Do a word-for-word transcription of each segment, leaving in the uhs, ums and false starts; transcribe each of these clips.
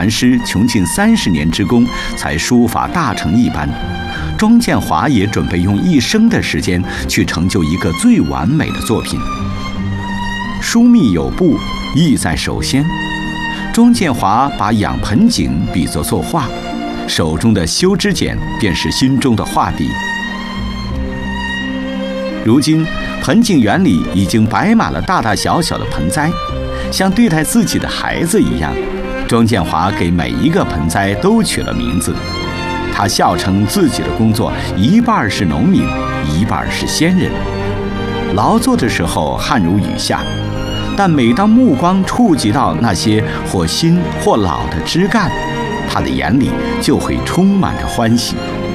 禅师穷尽三十年之功，才书法大成一般。庄建华也准备用一生的时间去成就一个最完美的作品。疏密有步，意在首先。庄建华把养盆景比作作画，手中的修枝剪便是心中的画笔。如今，盆景园里已经摆满了大大小小的盆栽，像对待自己的孩子一样。庄建华给每一个盆栽都取了名字。他笑称自己的工作一半是农民，一半是仙人。劳作的时候汗如雨下，但每当目光触及到那些或新或老的枝干，他的眼里就会充满着欢喜。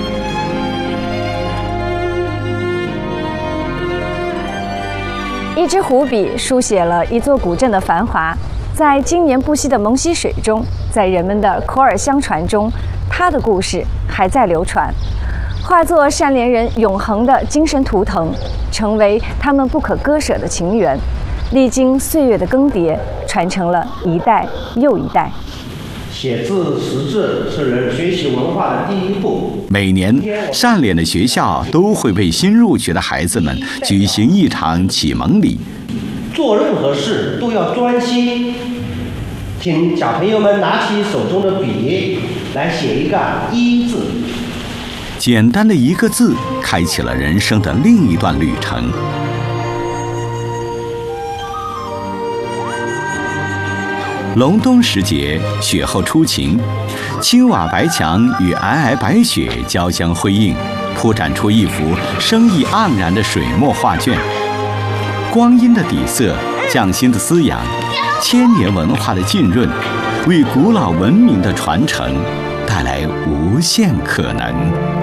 一支湖笔书写了一座古镇的繁华，在经年不息的蒙溪水中，在人们的口耳相传中，他的故事还在流传，化作善莲人永恒的精神图腾，成为他们不可割舍的情缘，历经岁月的更迭，传承了一代又一代。 写字识字是人学习文化的第一步。 每年，善莲的学校都会为新入学的孩子们举行一场启蒙礼。 做任何事都要专心，请小朋友们拿起手中的笔来写一个“一”字。 简单的一个字，开启了人生的另一段旅程。隆冬时节，雪后初晴，青瓦白墙与皑皑白雪交相辉映，铺展出一幅生意盎然的水墨画卷。光阴的底色，匠心的滋养，千年文化的浸润，为古老文明的传承带来无限可能。